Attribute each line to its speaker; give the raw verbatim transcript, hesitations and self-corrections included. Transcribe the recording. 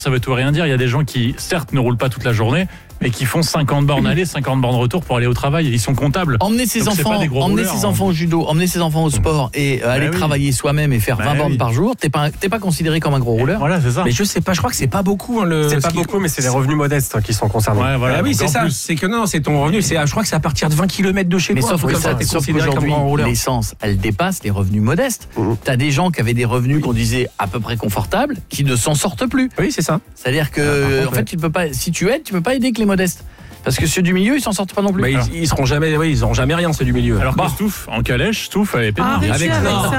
Speaker 1: Ça veut tout rien dire. Il y a des gens qui, certes, ne roulent pas toute la journée, mais qui font cinquante bornes aller, cinquante bornes retour pour aller au travail. Ils sont comptables.
Speaker 2: Emmener ses
Speaker 1: Donc,
Speaker 2: enfants, emmener
Speaker 1: rouleurs,
Speaker 2: ses
Speaker 1: hein.
Speaker 2: enfants au judo, emmener ses enfants au sport et euh, aller
Speaker 1: oui.
Speaker 2: travailler soi-même et faire
Speaker 1: Bah
Speaker 2: vingt bornes
Speaker 1: oui.
Speaker 2: par jour, t'es pas, t'es pas considéré comme un gros rouleur.
Speaker 1: Voilà, c'est ça.
Speaker 3: Mais je sais pas, je crois que c'est pas beaucoup. Hein, le...
Speaker 4: C'est pas
Speaker 3: qui-
Speaker 4: beaucoup, mais c'est les revenus modestes qui sont concernés.
Speaker 1: Ouais, voilà.
Speaker 3: Ah oui,
Speaker 1: Donc,
Speaker 3: c'est
Speaker 1: en
Speaker 3: ça.
Speaker 1: plus-
Speaker 3: C'est que non, c'est ton revenu. C'est, je crois que c'est à partir de vingt kilomètres de chez
Speaker 2: Mais
Speaker 3: toi.
Speaker 2: sauf,
Speaker 3: Comme
Speaker 2: que,
Speaker 3: ça,
Speaker 2: ça,
Speaker 3: t'es
Speaker 2: sauf
Speaker 3: considéré comme
Speaker 2: qu'aujourd'hui,
Speaker 3: grand rouleur.
Speaker 2: l'essence, elle dépasse les revenus modestes.
Speaker 4: Mmh.
Speaker 2: T'as des gens qui avaient des revenus qu'on disait à peu près confortables, qui ne s'en sortent plus.
Speaker 3: Oui, c'est ça.
Speaker 2: C'est-à-dire que,
Speaker 3: Ah, par contre,
Speaker 2: en fait, tu peux pas, si tu aides, tu peux pas aider que les modestes. Parce que ceux du milieu, ils s'en sortent pas non plus.
Speaker 3: Bah, ils, ils seront jamais, oui, ils auront jamais rien, c'est du milieu.
Speaker 1: Alors
Speaker 3: Bah,
Speaker 1: que Stouff, en calèche, Stouff avait pénard.
Speaker 5: Ah, Richard,
Speaker 3: avec-
Speaker 5: avec
Speaker 3: non.
Speaker 5: ça.